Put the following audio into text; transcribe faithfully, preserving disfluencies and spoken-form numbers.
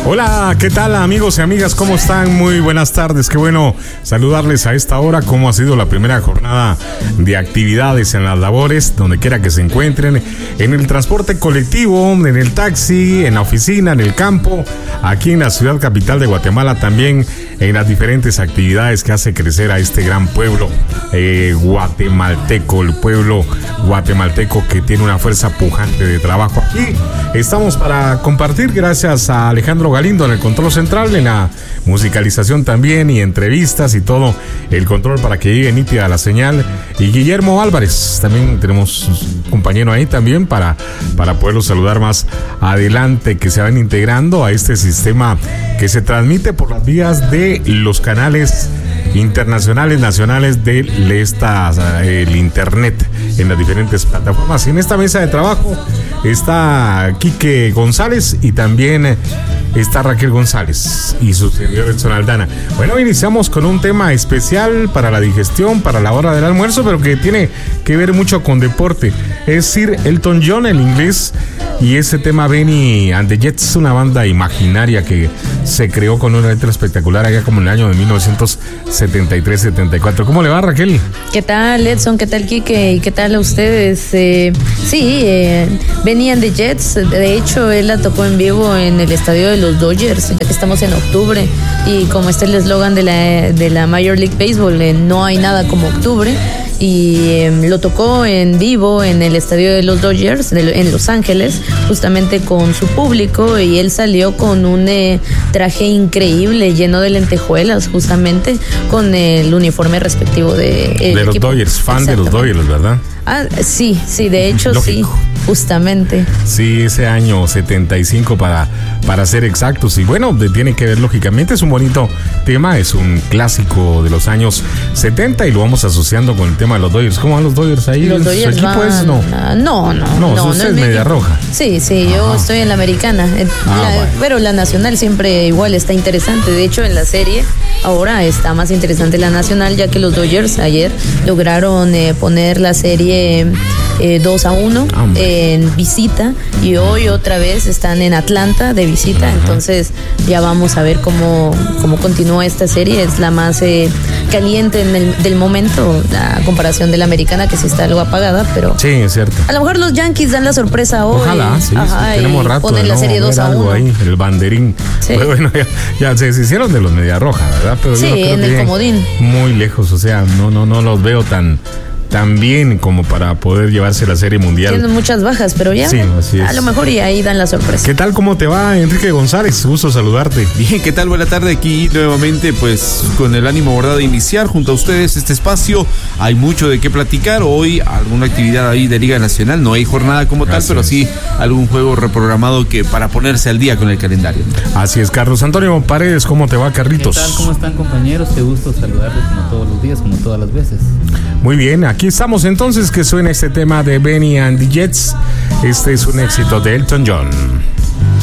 Hola, ¿qué tal amigos y amigas? ¿Cómo están? Muy buenas tardes, qué bueno saludarles a esta hora. ¿Cómo ha sido la primera jornada de actividades en las labores, donde quiera que se encuentren? En el transporte colectivo, en el taxi, en la oficina, en el campo, aquí en la ciudad capital de Guatemala también, en las diferentes actividades que hace crecer a este gran pueblo eh, guatemalteco, el pueblo guatemalteco que tiene una fuerza pujante de trabajo. Aquí estamos para compartir, gracias a Alejandro Galindo en el control central, en la musicalización también y entrevistas y todo el control para que llegue nítida la señal, y Guillermo Álvarez, también tenemos un compañero ahí también para, para poderlo saludar más adelante, que se van integrando a este sistema que se transmite por las vías de los canales internacionales, nacionales de esta, el internet en las diferentes plataformas. Y en esta mesa de trabajo está Quique González y también está Raquel González y su servidor Edson Aldana. Bueno, iniciamos con un tema especial para la digestión, para la hora del almuerzo, pero que tiene que ver mucho con deporte. Es Sir Elton John, el inglés, y ese tema Benny and the Jets, una banda imaginaria que se creó con una letra espectacular allá como en el año de mil novecientos setenta y tres setenta y cuatro. ¿Cómo le va, Raquel? ¿Qué tal, Edson? ¿Qué tal, Quique? ¿Y qué tal a ustedes? Eh, sí, eh, Benny and the Jets, de hecho, él la tocó en vivo en el estadio de los Dodgers, ya que estamos en octubre, y como está el eslogan de la, de la Major League Baseball, eh, no hay nada como octubre, y eh, lo tocó en vivo en el estadio de los Dodgers de, en Los Ángeles, justamente con su público, y él salió con un eh, traje increíble, lleno de lentejuelas, justamente con el uniforme respectivo de, el de los equipo. Dodgers, fan de los Dodgers, ¿verdad? Ah, sí, sí, de hecho Lógico. sí, justamente. Sí, ese año setenta y cinco para, para ser exactos. Y bueno, tiene que ver lógicamente, es un bonito tema, es un clásico de los años setenta y lo vamos asociando con el tema de los Dodgers. ¿Cómo van los Dodgers ahí? Los Dodgers ¿Su equipo van... es? No, no, no. No, no usted no es media equipo. roja. Sí, sí, yo Ajá. estoy en la americana. Ah, la, bueno. Pero la nacional siempre igual está interesante. De hecho, en la serie ahora está más interesante la nacional, ya que los Dodgers ayer lograron eh, poner la serie eh, dos a uno ah, en visita, y hoy otra vez están en Atlanta de visita. Ajá. Entonces ya vamos a ver cómo, cómo continúa esta serie. Es la más eh, caliente en el, del momento, la comparación de la americana, que sí está algo apagada, pero sí, es cierto. A lo mejor los Yankees dan la sorpresa hoy. Ojalá, sí, Ajá, sí, tenemos rato ponen de la no serie dos a algo uno. ahí, el banderín. Sí. Pues bueno, ya, ya se deshicieron de los media roja, ¿verdad? Pero sí, yo no creo en que el comodín. Muy lejos, o sea, no, no, no los veo tan tan bien como para poder llevarse la serie mundial. Tienen muchas bajas, pero ya sí, así es. A lo mejor y ahí dan la sorpresa. ¿Qué tal? ¿Cómo te va, Enrique González? Gusto saludarte. Bien, ¿qué tal? Buena tarde, aquí nuevamente, pues con el ánimo, ¿verdad?, de iniciar junto a ustedes este espacio. Hay mucho de qué platicar. Hoy alguna actividad ahí de Liga Nacional, no hay jornada como tal, Así pero es. sí algún juego reprogramado que para ponerse al día con el calendario. Así es, Carlos Antonio Paredes, ¿cómo te va, Carlitos? ¿Qué tal? ¿Cómo están, compañeros? Qué gusto saludarles como todos los días, como todas las veces. Muy bien, aquí estamos entonces, que suena este tema de Benny and the Jets. Este es un éxito de Elton John.